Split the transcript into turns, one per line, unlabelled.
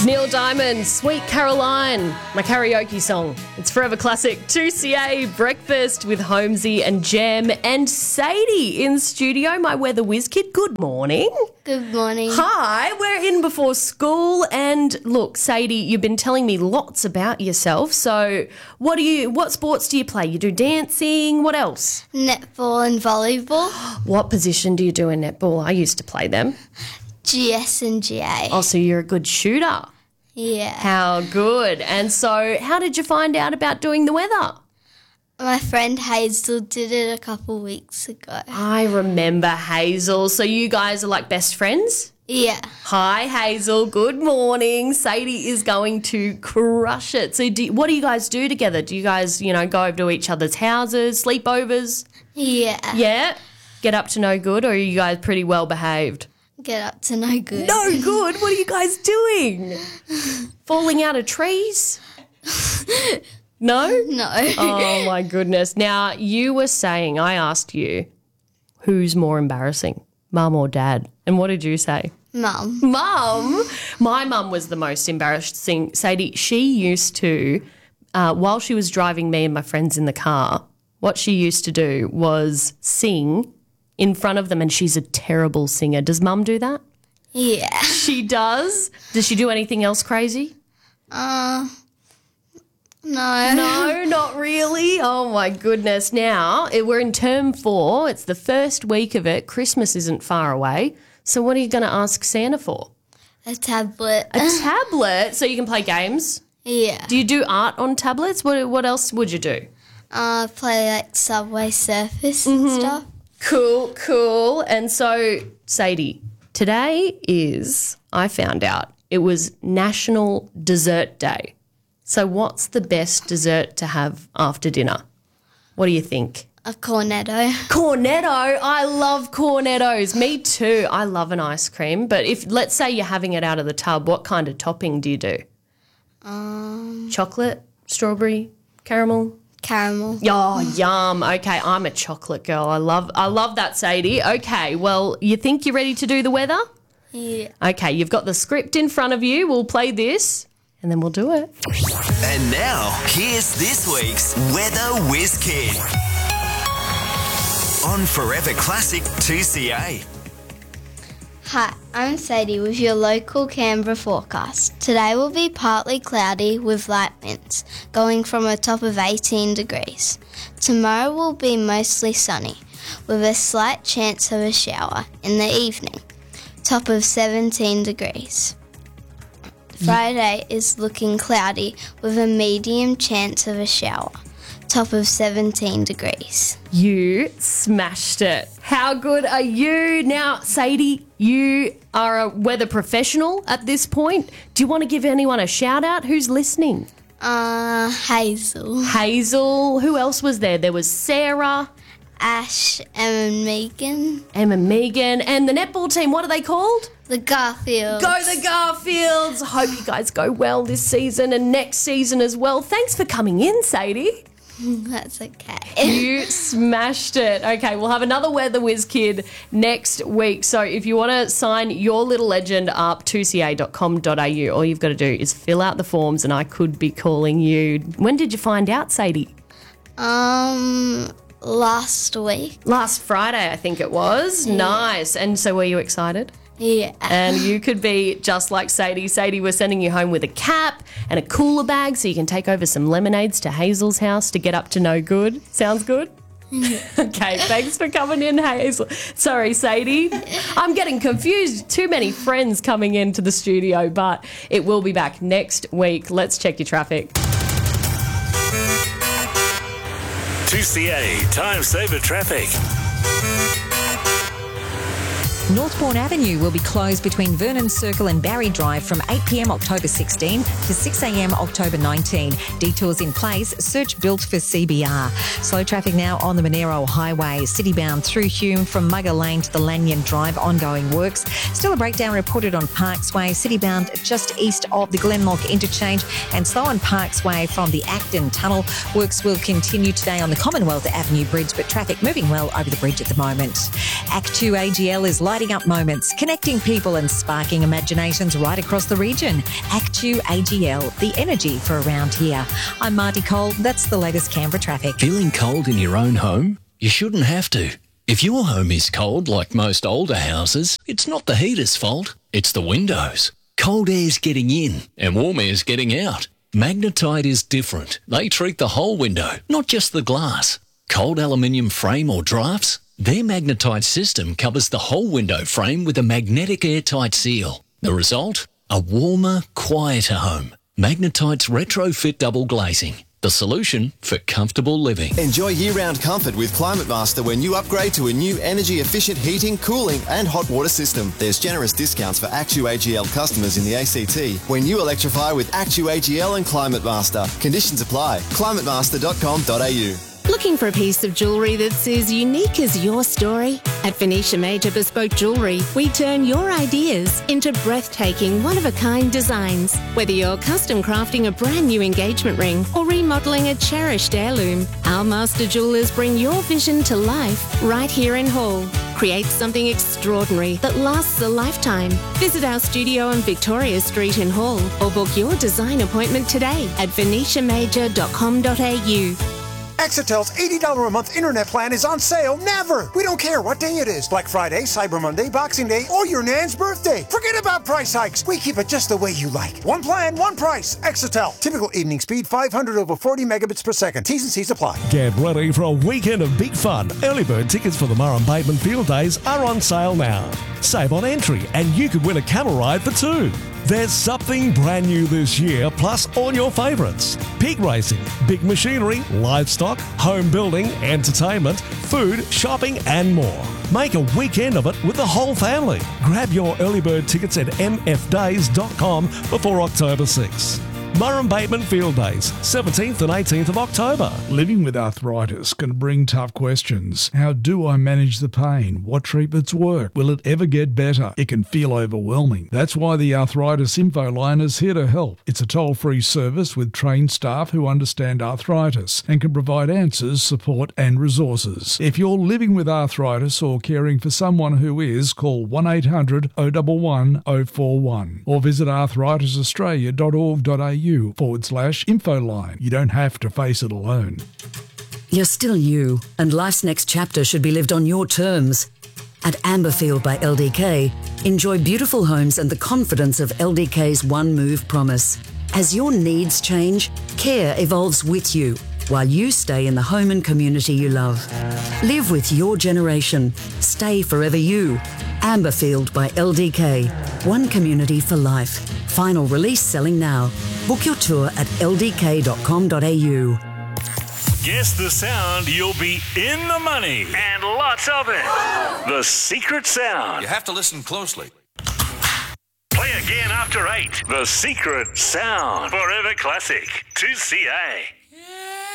Neil Diamond, Sweet Caroline, my karaoke song. It's Forever Classic. 2CA Breakfast with Holmesy and Jem and Sadie in studio, my weather whiz kid. Good morning.
Good morning.
Hi, we're in before school and look, Sadie, you've been telling me lots about yourself. So what sports do you play? You do dancing, what else?
Netball and volleyball.
What position do you do in netball? I used to play them.
GS and GA.
Oh, so you're a good shooter.
Yeah.
How good. And so how did you find out about doing the weather?
My friend Hazel did it a couple weeks ago.
I remember Hazel. So you guys are like best friends?
Yeah.
Hi, Hazel. Good morning. Sadie is going to crush it. So what do you guys do together? Do you guys, go over to each other's houses, sleepovers?
Yeah.
Yeah? Get up to no good, or are you guys pretty well behaved?
Get up to no good.
No good? What are you guys doing? Falling out of trees? No?
No.
Oh, my goodness. Now, you were saying, I asked you, who's more embarrassing, mum or dad? And what did you say?
Mum.
Mum? My mum was the most embarrassing. Sadie, she used to, while she was driving me and my friends in the car, what she used to do was sing in front of them, and she's a terrible singer. Does mum do that?
Yeah.
She does? Does she do anything else crazy?
No.
No, not really. Oh, my goodness. Now, we're in term 4. It's the first week of it. Christmas isn't far away. So what are you going to ask Santa for?
A tablet.
A tablet? So you can play games?
Yeah.
Do you do art on tablets? What else would you do?
Play like Subway Surfers and stuff.
Cool. And so, Sadie, today is, I found out, it was National Dessert Day. So what's the best dessert to have after dinner? What do you think?
A cornetto.
Cornetto. I love cornettos. Me too. I love an ice cream. But let's say you're having it out of the tub, what kind of topping do you do? Chocolate, strawberry, caramel?
Caramel.
Oh, yum. Okay, I'm a chocolate girl. I love that, Sadie. Okay, well, you think you're ready to do the weather?
Yeah.
Okay, you've got the script in front of you. We'll play this and then we'll do it.
And now, here's this week's Weather Whiz Kid on Forever Classic 2CA.
Hi, I'm Sadie with your local Canberra forecast. Today will be partly cloudy with light winds, going from a top of 18 degrees. Tomorrow will be mostly sunny, with a slight chance of a shower in the evening, top of 17 degrees. Friday is looking cloudy with a medium chance of a shower, top of 17 degrees.
You smashed it. How good are you? Now, Sadie, you are a weather professional at this point. Do you want to give anyone a shout out? Who's listening?
Hazel.
Hazel. Who else was there? There was Sarah.
Ash, Emma and Megan.
And the netball team, what are they called?
The Garfields.
Go the Garfields. I hope you guys go well this season and next season as well. Thanks for coming in, Sadie.
That's okay.
You smashed it. Okay, we'll have another Weather Whiz Kid next week. So if you want to sign your little legend up, 2ca.com.au, all you've got to do is fill out the forms and I could be calling you. When did you find out, Sadie?
Last week.
Last Friday, I think it was. Yeah. Nice. And so were you excited?
Yeah.
And you could be just like Sadie. Sadie, we're sending you home with a cap and a cooler bag so you can take over some lemonades to Hazel's house to get up to no good. Sounds good? Yeah. Okay, thanks for coming in, Hazel. Sorry, Sadie. I'm getting confused. Too many friends coming into the studio, but it will be back next week. Let's check your traffic.
2CA Time Saver Traffic.
Northbourne Avenue will be closed between Vernon Circle and Barry Drive from 8 p.m. October 16 to 6 a.m. October 19. Detours in place. Search Built for CBR. Slow traffic now on the Monero Highway. Citybound through Hume from Mugger Lane to the Lanyon Drive. Ongoing works. Still a breakdown reported on Parks Way. Citybound just east of the Glenlock interchange and slow on Parks Way from the Acton Tunnel. Works will continue today on the Commonwealth Avenue Bridge, but traffic moving well over the bridge at the moment. Act 2 AGL is live lighting up moments, connecting people and sparking imaginations right across the region. Actu AGL, the energy for around here. I'm Marty Cole. That's the latest Canberra traffic.
Feeling cold in your own home? You shouldn't have to. If your home is cold, like most older houses, it's not the heater's fault, it's the windows. Cold air's getting in and warm air's getting out. Magnetite is different. They treat the whole window, not just the glass. Cold aluminium frame or drafts? Their Magnetite system covers the whole window frame with a magnetic airtight seal. The result? A warmer, quieter home. Magnetite's retrofit double glazing. The solution for comfortable living.
Enjoy year-round comfort with Climate Master when you upgrade to a new energy-efficient heating, cooling and hot water system. There's generous discounts for Actu AGL customers in the ACT when you electrify with Actu AGL and Climate Master. Conditions apply. climatemaster.com.au.
Looking for a piece of jewellery that's as unique as your story? At Venetia Major Bespoke Jewellery, we turn your ideas into breathtaking, one-of-a-kind designs. Whether you're custom crafting a brand new engagement ring or remodelling a cherished heirloom, our master jewellers bring your vision to life right here in Hall. Create something extraordinary that lasts a lifetime. Visit our studio on Victoria Street in Hall or book your design appointment today at venetiamajor.com.au.
Exetel's $80 a month internet plan is on sale never. We don't care what day it is. Black Friday, Cyber Monday, Boxing Day, or your Nan's birthday. Forget about price hikes. We keep it just the way you like. One plan, one price. Exetel. Typical evening speed 500 over 40 megabits per second. T's and C's apply.
Get ready for a weekend of big fun. Early bird tickets for the Murrum Bateman Field Days are on sale now. Save on entry and you could win a camel ride for two. There's something brand new this year, plus all your favourites. Pig racing, big machinery, livestock, home building, entertainment, food, shopping and more. Make a weekend of it with the whole family. Grab your early bird tickets at mfdays.com before October 6. Murrum Bateman Field Days, 17th and 18th of October.
Living with arthritis can bring tough questions. How do I manage the pain? What treatments work? Will it ever get better? It can feel overwhelming. That's why the Arthritis Info Line is here to help. It's a toll-free service with trained staff who understand arthritis and can provide answers, support and resources. If you're living with arthritis or caring for someone who is, call 1-800-011 041 or visit arthritisaustralia.org.au/infoline. You don't have to face it alone.
You're still you, and life's next chapter should be lived on your terms. At Amberfield by LDK, enjoy beautiful homes and the confidence of LDK's One Move promise. As your needs change, care evolves with you, while you stay in the home and community you love. Live with your generation. Stay forever you. Amberfield by LDK. One community for life. Final release selling now. Book your tour at ldk.com.au.
Guess the sound, you'll be in the money. And lots of it. The secret sound.
You have to listen closely.
Play again after 8. The secret sound. Forever classic. 2CA.